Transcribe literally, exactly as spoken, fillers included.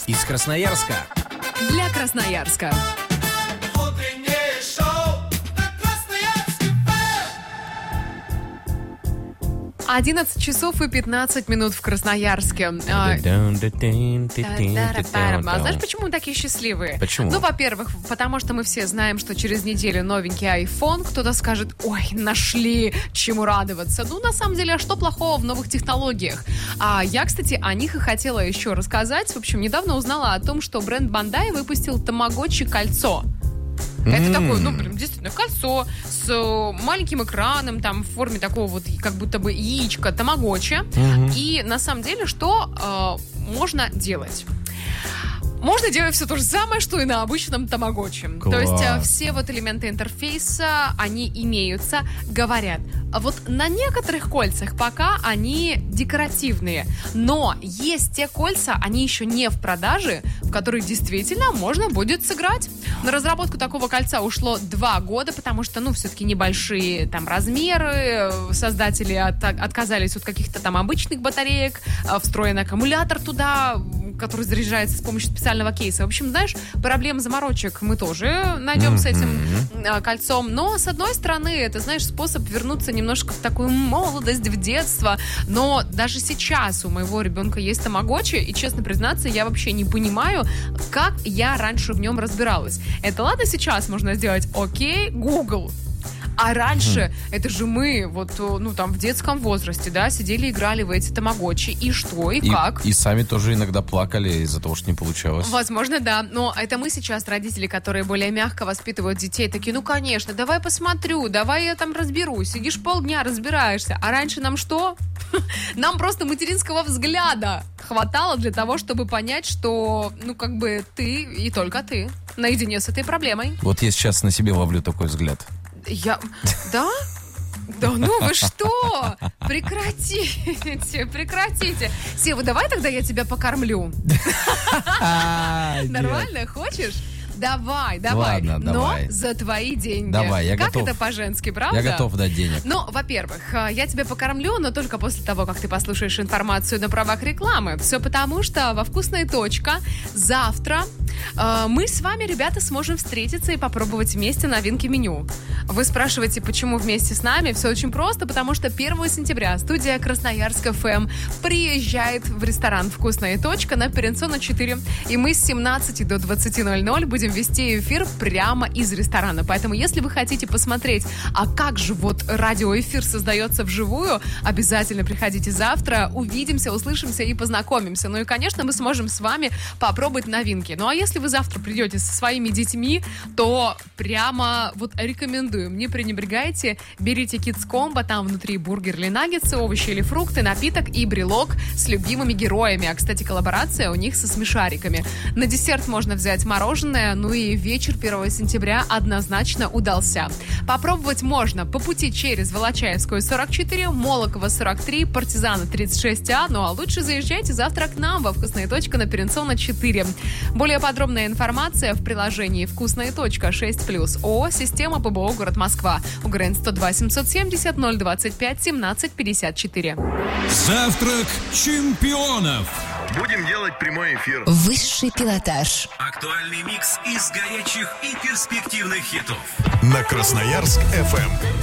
Из Красноярска. Для Красноярска. одиннадцать часов и пятнадцать минут в Красноярске. А, а знаешь, почему мы такие счастливые? Почему? Ну, во-первых, потому что мы все знаем, что через неделю новенький iPhone. Кто-то скажет, ой, нашли, чему радоваться. Ну, на самом деле, а что плохого в новых технологиях? А я, кстати, о них и хотела еще рассказать. В общем, недавно узнала о том, что бренд Bandai выпустил Тамагочи кольцо. Это mm. такое, ну, прям действительно кольцо с маленьким экраном, там, в форме такого вот, как будто бы яичка тамагочи. Mm-hmm. И на самом деле, что э, можно делать? Можно делать все то же самое, что и на обычном тамагочи. То есть э, все вот элементы интерфейса, они имеются, говорят. А вот на некоторых кольцах пока они декоративные. Но есть те кольца, они еще не в продаже, в которые действительно можно будет сыграть. На разработку такого кольца ушло два года, потому что, ну, все-таки небольшие там размеры. Создатели от, отказались от каких-то там обычных батареек. Встроен аккумулятор туда, который заряжается с помощью специального кейса. В общем, знаешь, проблем заморочек мы тоже найдем mm-hmm. с этим э, кольцом. Но, с одной стороны, это, знаешь, способ вернуться немножко в такую молодость, в детство. Но даже сейчас у моего ребенка есть тамагочи, и, честно признаться, я вообще не понимаю, как я раньше в нем разбиралась. Это ладно, сейчас можно сделать окей, Google. А раньше, mm. это же мы, вот, ну, там, в детском возрасте, да, сидели, играли в эти тамагочи. И что, и, и как? И сами тоже иногда плакали из-за того, что не получалось. Возможно, да. Но это мы сейчас, родители, которые более мягко воспитывают детей, такие, ну, конечно, давай посмотрю, давай я там разберусь. Сидишь полдня, разбираешься. А раньше нам что? Нам просто материнского взгляда хватало для того, чтобы понять, что, ну, как бы ты и только ты наедине с этой проблемой. Вот я сейчас на себе ловлю такой взгляд. Я... Да? Да ну вы что? Прекратите, прекратите. Сева, давай тогда я тебя покормлю. Нормально? Хочешь? Давай, давай. Ладно, но давай. За твои деньги. Давай, я как готов. Это по-женски, правда? Я готов дать денег. Ну, во-первых, я тебя покормлю, но только после того, как ты послушаешь информацию на правах рекламы. Все потому, что во «Вкусная точка» завтра э, мы с вами, ребята, сможем встретиться и попробовать вместе новинки меню. Вы спрашиваете, почему вместе с нами? Все очень просто, потому что первого сентября студия Красноярск эф эм приезжает в ресторан «Вкусная точка» на Перенсона четыре. И мы с семнадцати до двадцати ноль-ноль будем вести эфир прямо из ресторана. Поэтому, если вы хотите посмотреть, а как же вот радиоэфир создается вживую, обязательно приходите завтра, увидимся, услышимся и познакомимся. Ну и, конечно, мы сможем с вами попробовать новинки. Ну а если вы завтра придете со своими детьми, то прямо вот рекомендуем, не пренебрегайте, берите Kids Combo, там внутри бургер или наггетсы, овощи или фрукты, напиток и брелок с любимыми героями. А, кстати, коллаборация у них со смешариками. На десерт можно взять мороженое. Ну и вечер первого сентября однозначно удался. Попробовать можно по пути через Волочаевскую сорок четыре, Молокова сорок три, Партизана тридцать шесть А. Ну а лучше заезжайте завтра к нам во «Вкусная точка» на Перенсона четыре. Более подробная информация в приложении «Вкусная точка» шесть плюс. ООО «Система ПБО Город Москва». УГРН сто два семьсот семьдесят ноль двадцать пять семнадцать пятьдесят четыре. Завтрак чемпионов. Будем делать прямой эфир. Высший пилотаж. Актуальный микс из горячих и перспективных хитов. На Красноярск эф эм.